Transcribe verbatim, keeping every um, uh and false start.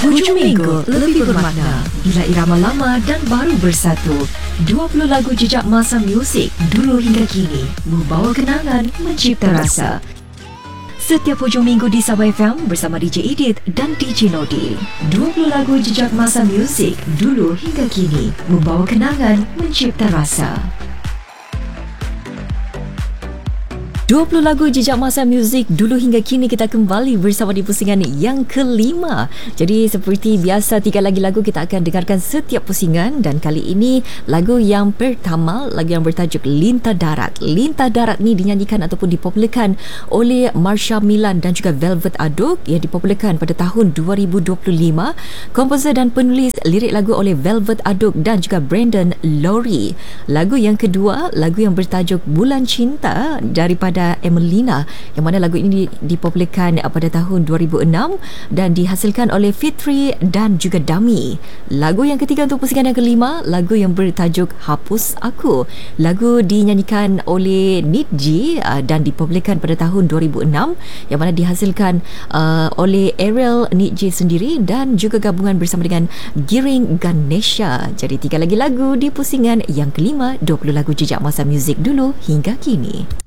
Hujung minggu lebih bermakna bila irama lama dan baru bersatu. dua puluh lagu jejak masa muzik dulu hingga kini membawa kenangan, mencipta rasa. Setiap hujung minggu di Sabah F M bersama D J Edith dan D J Nodi. dua puluh lagu jejak masa muzik dulu hingga kini membawa kenangan, mencipta rasa. dua puluh lagu jejak masa muzik dulu hingga kini kita kembali bersama di pusingan yang kelima. Jadi seperti biasa, tiga lagi lagu kita akan dengarkan setiap pusingan, dan kali ini lagu yang pertama, lagu yang bertajuk Lintah Darat. Lintah Darat ni dinyanyikan ataupun dipopularkan oleh Marsha Milan dan juga Velvet Aduk, yang dipopularkan pada tahun dua ribu dua puluh lima. Komposer dan penulis lirik lagu oleh Velvet Aduk dan juga Brandon Lowry. Lagu yang kedua, lagu yang bertajuk Bulan Cinta daripada Emelina, yang mana lagu ini dipopularkan pada tahun dua ribu enam dan dihasilkan oleh Fitri dan juga Dami. Lagu yang ketiga untuk pusingan yang kelima, lagu yang bertajuk Hapus Aku. Lagu dinyanyikan oleh Nidji dan dipopularkan pada tahun dua ribu enam, yang mana dihasilkan uh, oleh Ariel Nidji sendiri dan juga gabungan bersama dengan Giring Ganesha. Jadi tiga lagi lagu di pusingan yang kelima, dua puluh lagu jejak masa muzik dulu hingga kini.